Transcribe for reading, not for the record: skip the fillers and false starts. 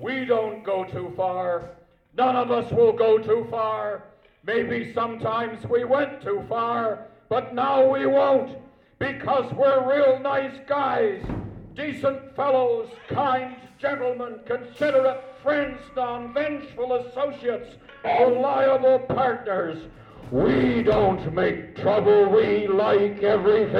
We don't go too far. None of us will go too far. Maybe sometimes we went too far, but now we won't, because we're real nice guys, decent fellows, kind gentlemen, considerate friends, non-vengeful associates, reliable partners. We don't make trouble. We like everything